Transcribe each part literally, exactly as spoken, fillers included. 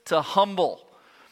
to humble.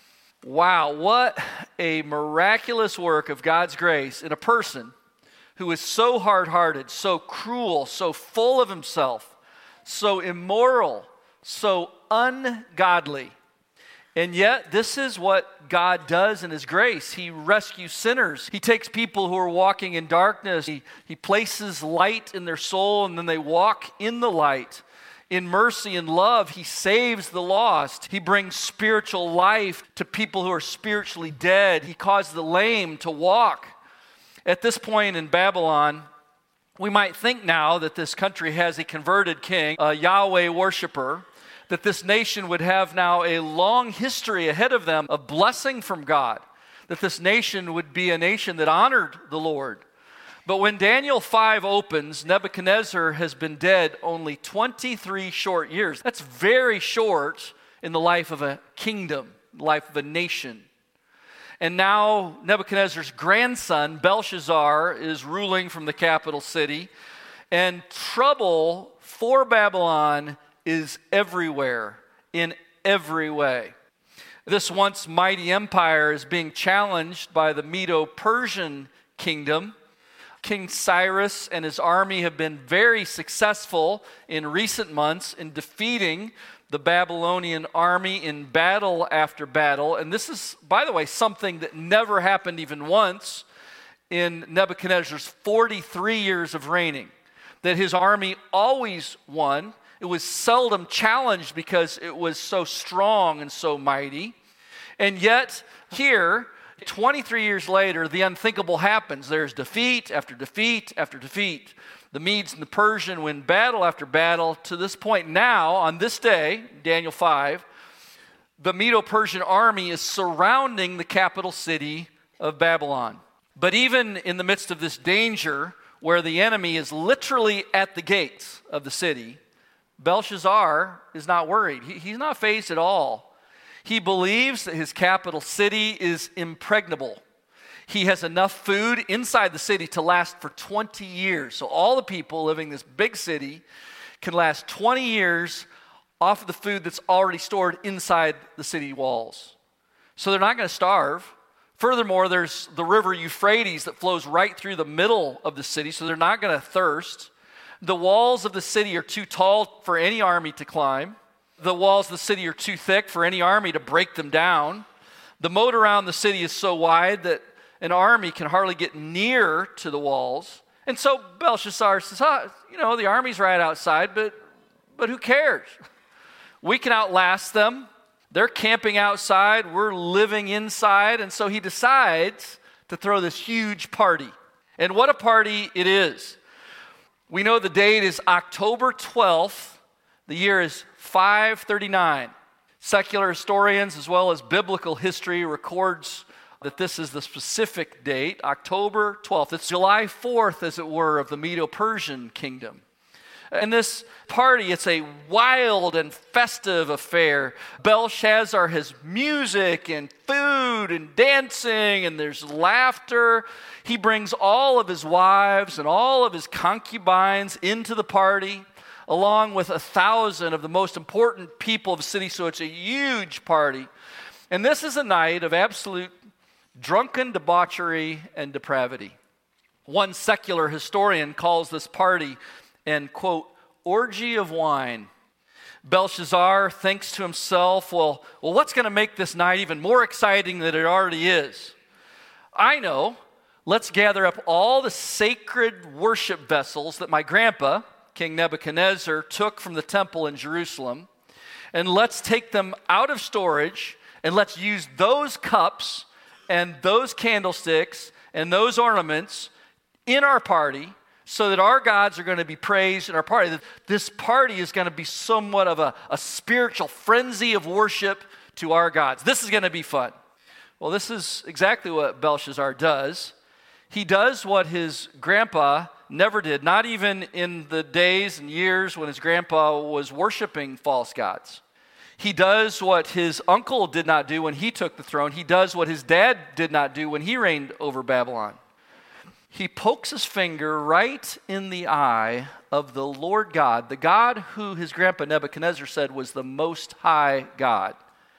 Wow, what a miraculous work of God's grace in a person who is so hard-hearted, so cruel, so full of himself, so immoral, so ungodly. And yet, this is what God does in his grace. He rescues sinners. He takes people who are walking in darkness. He, he places light in their soul, and then they walk in the light. In mercy and love, he saves the lost. He brings spiritual life to people who are spiritually dead. He caused the lame to walk. At this point in Babylon, we might think now that this country has a converted king, a Yahweh worshiper, that this nation would have now a long history ahead of them of blessing from God, that this nation would be a nation that honored the Lord. But when Daniel five opens, Nebuchadnezzar has been dead only twenty-three short years. That's very short in the life of a kingdom, life of a nation. And now Nebuchadnezzar's grandson, Belshazzar, is ruling from the capital city. And trouble for Babylon is everywhere, in every way. This once mighty empire is being challenged by the Medo-Persian kingdom. King Cyrus and his army have been very successful in recent months in defeating the Babylonian army in battle after battle. And this is, by the way, something that never happened even once in Nebuchadnezzar's forty-three years of reigning, that his army always won. It was seldom challenged because it was so strong and so mighty. And yet, here, twenty-three years later, the unthinkable happens. There's defeat after defeat after defeat. The Medes and the Persian win battle after battle. To this point now, on this day, Daniel five, the Medo-Persian army is surrounding the capital city of Babylon. But even in the midst of this danger, where the enemy is literally at the gates of the city, Belshazzar is not worried. He, he's not fazed at all. He believes that his capital city is impregnable. He has enough food inside the city to last for twenty years. So all the people living in this big city can last twenty years off of the food that's already stored inside the city walls. So they're not going to starve. Furthermore, there's the river Euphrates that flows right through the middle of the city, so they're not going to thirst. The walls of the city are too tall for any army to climb. The walls of the city are too thick for any army to break them down. The moat around the city is so wide that an army can hardly get near to the walls. And so Belshazzar says, oh, you know, the army's right outside, but but who cares? We can outlast them. They're camping outside. We're living inside. And so he decides to throw this huge party. And what a party it is. We know the date is October twelfth. The year is five thirty-nine. Secular historians as well as biblical history records that this is the specific date, October twelfth. It's July fourth, as it were, of the Medo-Persian kingdom. And this party, it's a wild and festive affair. Belshazzar has music and food and dancing, and there's laughter. He brings all of his wives and all of his concubines into the party, along with a thousand of the most important people of the city. So it's a huge party. And this is a night of absolute drunken debauchery and depravity. One secular historian calls this party an, quote, orgy of wine. Belshazzar thinks to himself, well, well, what's going to make this night even more exciting than it already is? I know. Let's gather up all the sacred worship vessels that my grandpa, King Nebuchadnezzar, took from the temple in Jerusalem, and let's take them out of storage, and let's use those cups and those candlesticks and those ornaments in our party so that our gods are going to be praised in our party. This party is going to be somewhat of a, a spiritual frenzy of worship to our gods. This is going to be fun. Well, this is exactly what Belshazzar does. He does what his grandpa never did, not even in the days and years when his grandpa was worshiping false gods. He does what his uncle did not do when he took the throne. He does what his dad did not do when he reigned over Babylon. He pokes his finger right in the eye of the Lord God, the God who his grandpa Nebuchadnezzar said was the Most High God.